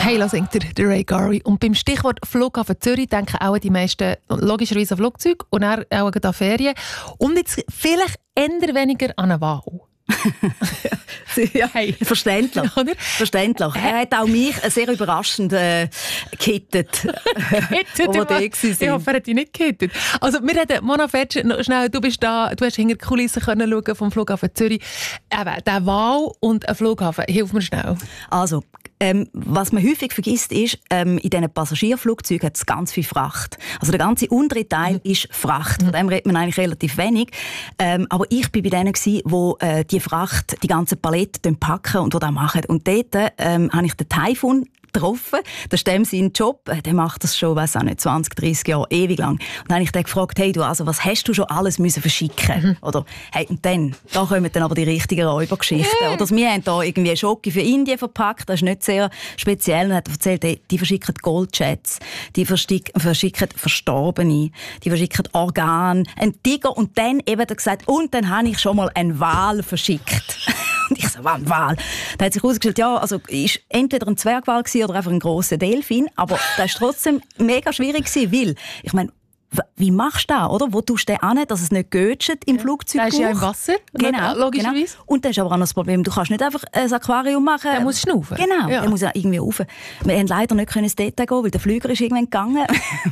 Halo singt der Ray Garvey. Und beim Stichwort Flughafen Zürich denken auch die meisten logischerweise an Flugzeuge und dann auch an Ferien. Und jetzt vielleicht eher weniger an eine Wahl. Ja, verständlich. Oder? Verständlich. Er hat auch mich sehr überraschend gehittet. Ich hoffe, er hat dich nicht gehittet. Also, wir reden, Mona Fetsch, schnell, du bist da, du hast hinter die Kulissen können schauen vom Flughafen Zürich. Eben, der Wahl und ein Flughafen, hilf mir schnell. Also, was man häufig vergisst, ist, in diesen Passagierflugzeugen hat es ganz viel Fracht. Also der ganze untere Teil ist Fracht. Von dem redet man eigentlich relativ wenig. Aber ich war bei denen, die die Fracht, die ganze Palette packen und die das machen. Und dort habe ich den Taifun getroffen. Das ist dem sein Job. Der macht das schon, weiss auch nicht, 20, 30 Jahre, ewig lang. Und dann habe ich den gefragt, hey, du, also, was hast du schon alles müssen verschicken? Oder, hey, und dann, da kommen dann aber die richtigen Räubergeschichten. Oder wir haben da irgendwie Schoki für Indien verpackt. Das ist nicht sehr speziell. Und hat erzählt, hey, die verschicken Goldschätze, die verschicken Verstorbene, die verschicken Organe, ein Tiger. Und dann eben hat er gesagt, und dann habe ich schon mal einen Wal verschickt. Und ich so, was, ein Wal? Da hat sich herausgestellt, ja, also ist entweder ein Zwergwal oder einfach ein grosser Delfin. Aber das war trotzdem mega schwierig, weil, ich meine, wie machst du das, oder? Wo tust du den an, dass es nicht götschet im Flugzeug? Der ist ja im Wasser, genau, logischerweise. Genau. Und dann ist aber auch noch das Problem, du kannst nicht einfach ein Aquarium machen. Der muss schnaufen. Genau, der muss ja irgendwie rauf. Wir haben leider nicht ins Detail gehen, weil der Flüger ist irgendwann gegangen.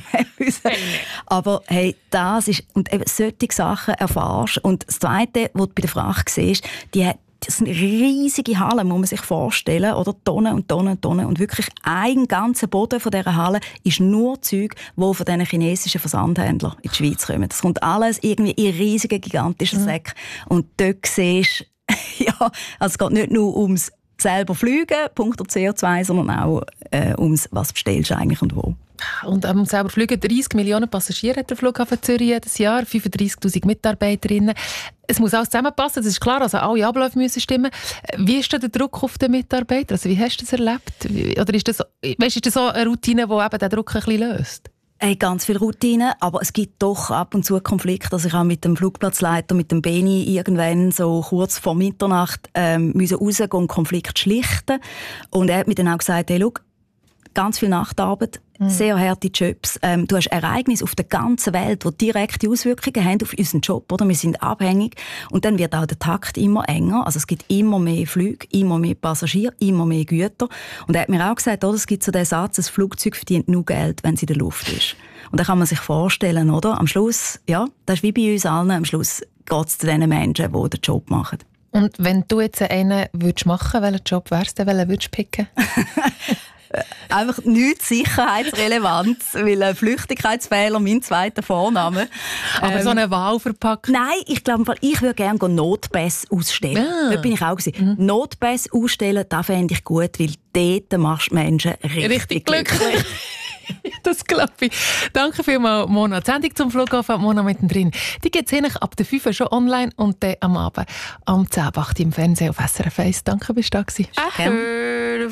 Aber hey, das ist, und eben solche Sachen erfährst. Und das Zweite, was du bei der Fracht siehst, das sind riesige Hallen, muss man sich vorstellen, oder? Tonnen und Tonnen und Tonnen. Und wirklich ein ganzer Boden von dieser Halle ist nur Zeug, das von diesen chinesischen Versandhändlern in die Schweiz kommen. Das kommt alles irgendwie in riesigen, gigantischen Säcken. Und dort siehst du, ja, also es geht nicht nur ums selber Fliegen, punkto CO2, sondern auch ums, was bestellst du eigentlich und wo. Und selber fliegen 30 Millionen Passagiere hat der Flughafen Zürich jedes Jahr, 35'000 Mitarbeiterinnen. Es muss alles zusammenpassen, das ist klar, also alle Abläufe müssen stimmen. Wie ist denn der Druck auf den Mitarbeiter? Also wie hast du das erlebt? Oder ist das so eine Routine, die eben den Druck ein bisschen löst? Ganz viele Routinen, aber es gibt doch ab und zu Konflikte, dass ich auch mit dem Flugplatzleiter, mit dem Beni, irgendwann so kurz vor Mitternacht müssen rausgehen und Konflikt schlichten. Und er hat mir dann auch gesagt, hey, schau, ganz viel Nachtarbeit, sehr harte Jobs. Du hast Ereignisse auf der ganzen Welt, die direkte Auswirkungen haben auf unseren Job. Oder? Wir sind abhängig. Und dann wird auch der Takt immer enger. Also es gibt immer mehr Flüge, immer mehr Passagiere, immer mehr Güter. Und er hat mir auch gesagt, oder, es gibt so den Satz, ein Flugzeug verdient nur Geld, wenn es in der Luft ist. Und da kann man sich vorstellen, oder? Am Schluss, ja, das ist wie bei uns allen, am Schluss geht es zu den Menschen, die den Job machen. Und wenn du jetzt einen würdest machen, welchen Job wärst du, welchen würdest du picken? Einfach nichts Sicherheitsrelevanz, weil ein Flüchtigkeitsfehler mein zweiter Vorname. Aber so eine Wahl verpackt? Nein, ich glaube, ich würde gerne Notpässe ausstellen. Dort bin ich auch gewesen. Notpässe ausstellen, das fände ich gut, weil dort machst du Menschen richtig glücklich. Das glaube ich. Danke vielmals, Mona. Die Sendung zum Flughafen Mona mittendrin. Die gibt es ab der 5 Uhr schon online und dann am Abend am 10 Uhr im Fernsehen auf SRF 1. Danke, bist du da gewesen.